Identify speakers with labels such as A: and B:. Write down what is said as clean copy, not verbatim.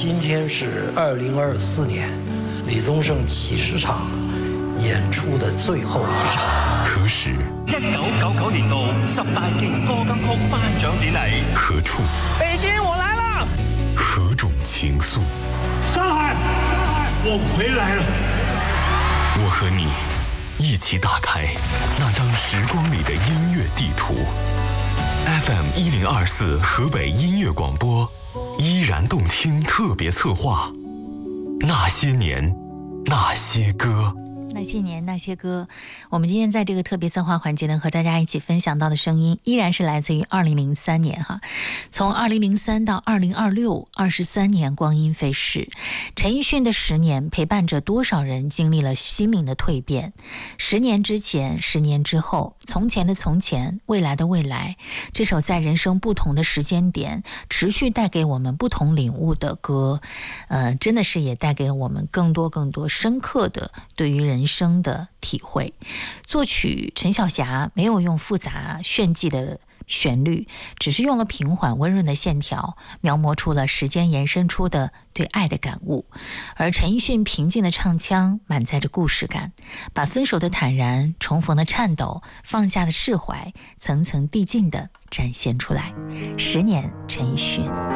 A: 今天是2024年李宗盛70场演出的最后一场。
B: 何时
C: ？1999年度10大勁歌金曲頒獎典禮。
B: 何處？
D: 北京，我來了。
B: 何種情愫？
E: 上海，我回來了。
B: 我和你一起打開那張時光裡的音樂地圖。FM 1024河北音樂廣播，依然動聽特別策劃。那些年，那些歌。
F: 那些年那些歌，我们今天在这个特别策划环节呢，和大家一起分享到的声音依然是来自于2003年哈。从2003到2026 23年光阴飞逝，陈奕迅的10年陪伴着多少人经历了心灵的蜕变。10年之前，10年之后，从前的从前，未来的未来，这首在人生不同的时间点持续带给我们不同领悟的歌，真的是也带给我们更多深刻的对于人生的体会。作曲陈小霞没有用复杂炫技的旋律，只是用了平缓温润的线条，描摹出了时间延伸出的对爱的感悟。而陈奕迅平静的唱腔满载着故事感，把分手的坦然、重逢的颤抖、放下的释怀，层层递进地展现出来。10年陈奕迅。